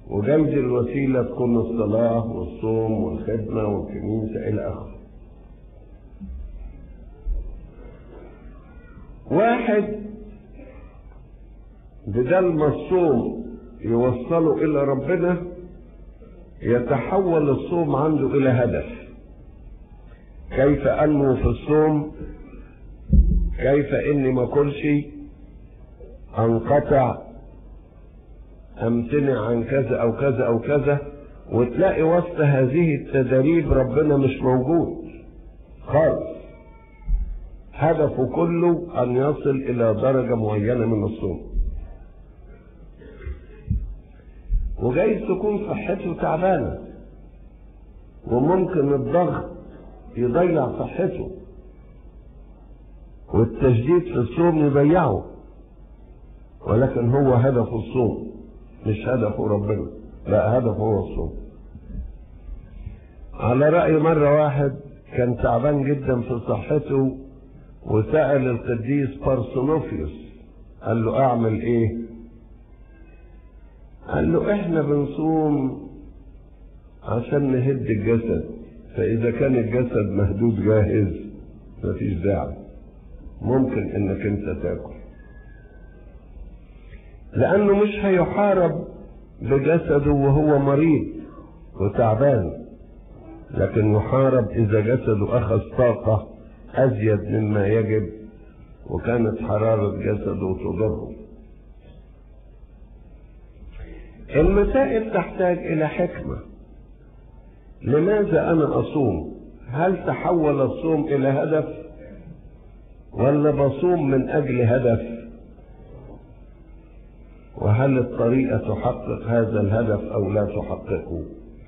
وجايز الوسيلة تكون الصلاة والصوم والخدمة والكنيسة إلى آخره. واحد بدل ما الصوم يوصله إلى ربنا، يتحول الصوم عنده إلى هدف. كيف أنمو في الصوم، كيف إني ما أكلش، أنقطع، أمتنع عن كذا أو كذا أو كذا. وتلاقي وسط هذه التدريب ربنا مش موجود خالص. هدفه كله أن يصل إلى درجة معينة من الصوم. وجايز تكون صحته تعبانة، وممكن الضغط يضيع صحته، والتشديد في الصوم يضيعه، ولكن هو هدفه الصوم مش هدفه ربنا، لا هدفه هو الصوم. على رأي مرة واحد كان تعبان جدا في صحته، وسأل القديس بارثونوفيوس قال له اعمل ايه؟ قال له احنا بنصوم عشان نهد الجسد، فاذا كان الجسد مهدود جاهز مفيش داعي، ممكن انك انت تاكل، لانه مش هيحارب بجسده وهو مريض وتعبان، لكن يحارب اذا جسده اخذ طاقة ازيد مما يجب وكانت حرارة جسده تضره. المسائل تحتاج الى حكمة. لماذا انا اصوم؟ هل تحول الصوم الى هدف، ولا بصوم من اجل هدف؟ وهل الطريقة تحقق هذا الهدف او لا تحققه؟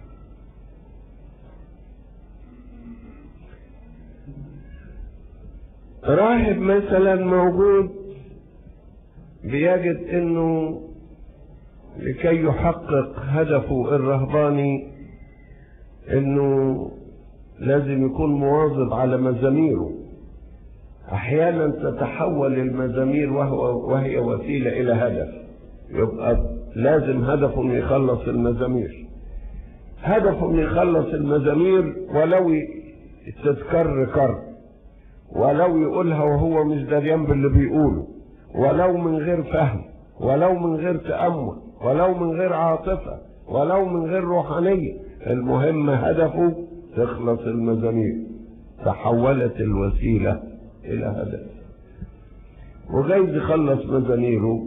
راهب مثلا موجود بيجد انه لكي يحقق هدفه الرهباني انه لازم يكون مواظب على مزاميره. احيانا تتحول المزامير وهي وسيلة الى هدف، يبقى لازم هدفه انه يخلص المزامير، هدفه انه يخلص المزامير ولو تتكرر، ولو يقولها وهو مش دريان باللي بيقوله، ولو من غير فهم، ولو من غير تأمل، ولو من غير عاطفة، ولو من غير روحانية. المهم هدفه تخلص المزامير. تحولت الوسيلة إلى هدف. وجايز يخلص مزاميره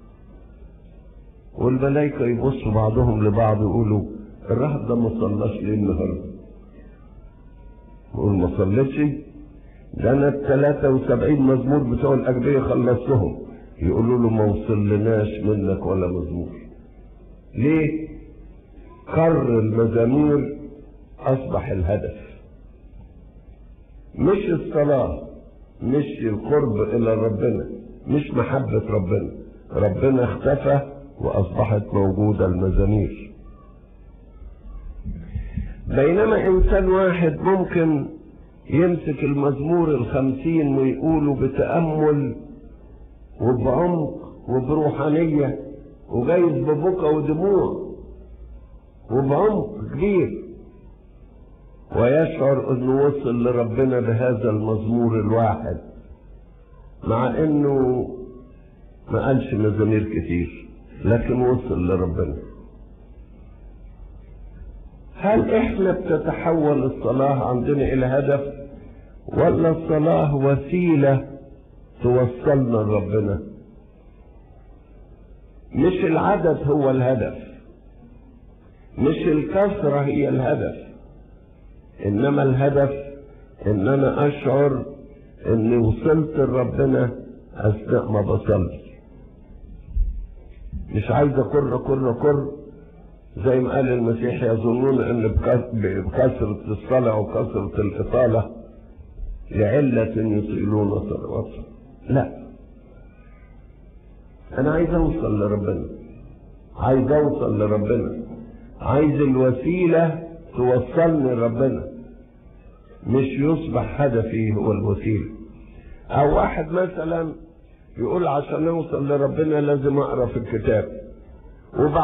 والملائكة يبصوا بعضهم لبعض يقولوا الراهب ده ما صلاش ليه النهارده؟ يقول ما صليتش؟ ده انا 73 مزمور بتوع الأجبية خلصتهم. يقولوا له ما وصلناش منك ولا مزمور. ليه؟ كرر المزامير أصبح الهدف، مش الصلاة، مش القرب إلى ربنا، مش محبة ربنا. ربنا اختفى وأصبحت موجودة المزامير. بينما إنسان واحد ممكن يمسك المزمور 50 ويقوله بتأمل وبعمق وبروحانية، وجايز ببكى ودموع وبعمق كبير، ويشعر انه وصل لربنا بهذا المزمور الواحد، مع انه ما قالش مزامير كتير لكن وصل لربنا. هل احنا بتتحول الصلاة عندنا الى هدف، ولا الصلاة وسيلة توصلنا لربنا؟ مش العدد هو الهدف، مش الكثرة هي الهدف، انما الهدف ان انا اشعر اني وصلت لربنا اثناء ما بصلي. مش عايز اكر زي ما قال المسيح يظنون ان بكثرة الصلاة وكثرة الاطالة لعلة يطيلون صلواتهم. لا، انا عايز اوصل لربنا، عايز الوسيلة توصلني لربنا، مش يصبح هدفي هو الوسيلة. او واحد مثلا يقول عشان اوصل لربنا لازم اقرا في الكتاب،